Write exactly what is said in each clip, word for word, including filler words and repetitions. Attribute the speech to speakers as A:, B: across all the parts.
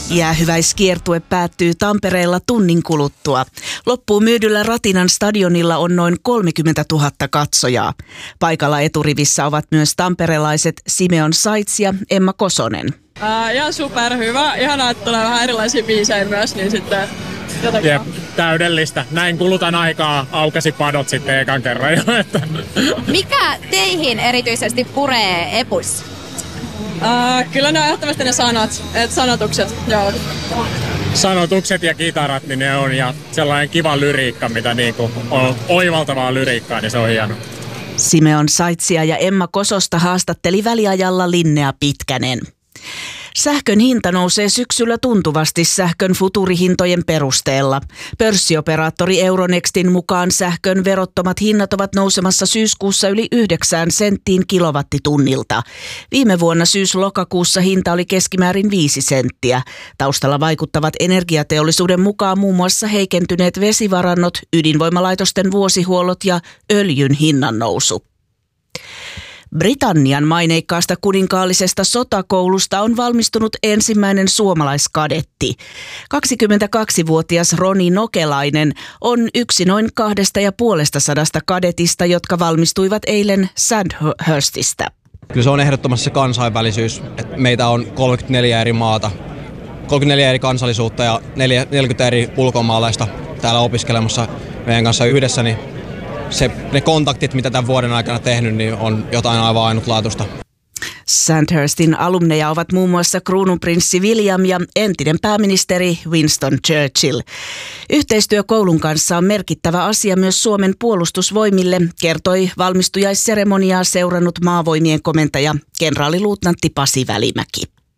A: Jäähyväiskiertue päättyy Tampereella tunnin kuluttua. Loppuun myydyllä Ratinan stadionilla on noin kolmekymmentätuhatta katsojaa. Paikalla eturivissä ovat myös tamperelaiset Simeon Saitz ja Emma Kosonen.
B: Äh, ihan superhyvä. Ihanaa, että tulee vähän erilaisia biisejä myös, niin sitten jotenkin.
C: Jep, täydellistä. Näin kulutan aikaa, aukesi padot sitten ekan kerran jo.
D: Mikä teihin erityisesti puree epuissa?
B: Uh, kyllä ne on ehdottomasti ne sanat, et sanotukset, joo.
C: Sanotukset ja kitarat, niin ne on, ja sellainen kiva lyriikka, mitä niinku on oivaltavaa lyriikkaa, niin se on hieno.
A: Simeon Saitzia ja Emma Kososta haastatteli väliajalla Linnea Pitkänen. Sähkön hinta nousee syksyllä tuntuvasti sähkön futurihintojen perusteella. Pörssioperaattori Euronextin mukaan sähkön verottomat hinnat ovat nousemassa syyskuussa yli yhdeksään senttiin kilowattitunnilta. Viime vuonna syys-lokakuussa hinta oli keskimäärin viisi senttiä. Taustalla vaikuttavat energiateollisuuden mukaan muun muassa heikentyneet vesivarannot, ydinvoimalaitosten vuosihuollot ja öljyn hinnan nousu. Britannian maineikkaasta kuninkaallisesta sotakoulusta on valmistunut ensimmäinen suomalaiskadetti. kaksikymmentäkaksivuotias Roni Nokelainen on yksi noin kahdesta ja puolesta sadasta kadetista, jotka valmistuivat eilen Sandhurstista.
E: Kyllä se on ehdottomasti se kansainvälisyys. Että meitä on kolmekymmentäneljä eri maata, kolmekymmentäneljä eri kansallisuutta ja neljäkymmentä eri ulkomaalaista täällä opiskelemassa meidän kanssa yhdessä. Niin Se, ne kontaktit, mitä tämän vuoden aikana tehnyt, niin on jotain aivan ainutlaatuista.
A: Sandhurstin alumneja ovat muun muassa kruununprinssi William ja entinen pääministeri Winston Churchill. Yhteistyö koulun kanssa on merkittävä asia myös Suomen puolustusvoimille, kertoi valmistujaisseremoniaa seurannut maavoimien komentaja kenraaliluutnantti Pasi Välimäki.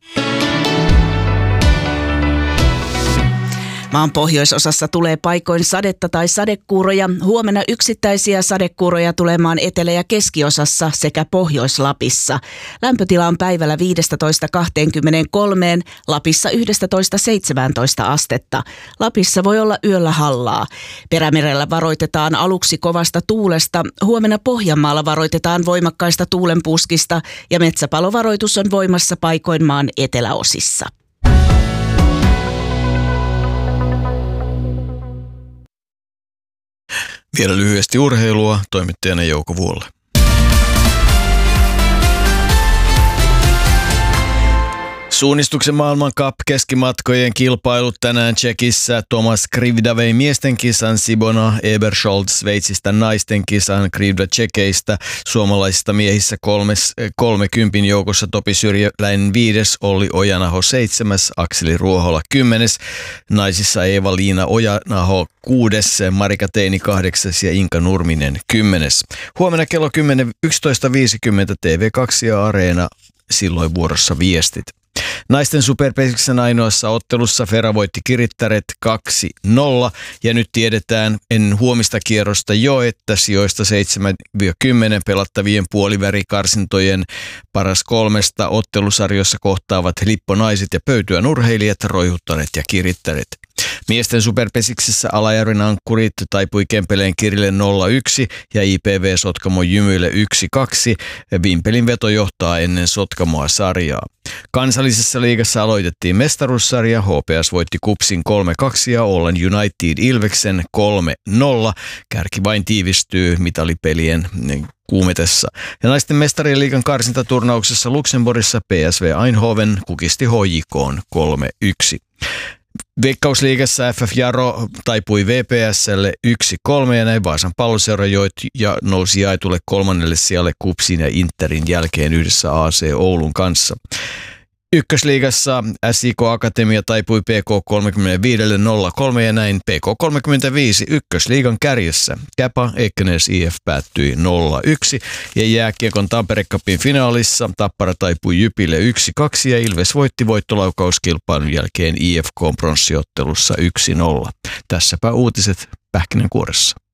A: Maan pohjoisosassa tulee paikoin sadetta tai sadekuuroja. Huomenna yksittäisiä sadekuuroja tulee maan etelä- ja keskiosassa sekä Pohjois-Lapissa. Lämpötila on päivällä viisitoista kaksikymmentäkolme, Lapissa yksitoista seitsemäntoista astetta. Lapissa voi olla yöllä hallaa. Perämerellä varoitetaan aluksi kovasta tuulesta. Huomenna Pohjanmaalla varoitetaan voimakkaista tuulenpuskista ja metsäpalovaroitus on voimassa paikoin maan eteläosissa.
F: Vielä lyhyesti urheilua, toimittajana Jouko Vuolle. Suunnistuksen maailman cup keskimatkojen kilpailut tänään Tšekissä. Tomas Krivda vei miesten kisan, Sibona Eberscholz Sveitsistä naisten kisan, Krivda Tšekeistä. Suomalaisista miehissä kolmes, kolmekympin joukossa Topi Syrjäläinen viides, Olli Ojanaho seitsemäs, Akseli Ruohola kymmenes. Naisissa Eeva-Liina Ojanaho kuudes, Marika Teini kahdeksas ja Inka Nurminen kymmenes. Huomenna kello yksitoista viisikymmentä T V kaksi ja Areena, silloin vuorossa viestit. Naisten superpesiksen ainoassa ottelussa Fera voitti Kirittäret kaksi nolla ja nyt tiedetään ennen huomista kierrosta jo, että sijoista seitsemän kymmenen pelattavien puolivärikarsintojen paras kolmesta ottelusarjossa kohtaavat Lippo-naiset ja Pöytyän urheilijat, Roihuttaret ja Kirittäret. Miesten superpesiksessä Alajärven ankkurit taipui Kempeleen Kirille nolla yksi ja I P V Sotkamo Jymylle yksi kaksi. Vimpelin veto johtaa ennen Sotkamoa sarjaa. Kansallisessa liigassa aloitettiin mestaruussarja. H P S voitti Kupsin kolme kaksi ja Ollen United Ilveksen kolme nolla. Kärki vain tiivistyy mitalipelien kuumetessa. Ja naisten mestarien liigan karsintaturnauksessa Luxemburgissa P S V Eindhoven kukisti H J K:n kolme yksi. Veikkausliigassa F F Jaro taipui V P S:lle yksi kolme ja näin Vaasan Palloseura joit ja nousi jaetulle kolmannelle sijalle Kupsin ja Interin jälkeen yhdessä A C Oulun kanssa. Ykkösliigassa S I K Akatemia taipui P K kolmekymmentäviisi nolla kolme ja näin P K kolmekymmentäviisi ykkösliigan kärjessä. Käpa Ekenäs I F päättyi nolla yksi ja jääkiekon Tampere Cupin finaalissa Tappara taipui Jypille yksi kaksi ja Ilves voitti voittolaukauskilpailun jälkeen I F K pronssiottelussa yksi nolla. Tässäpä uutiset pähkinänkuoressa.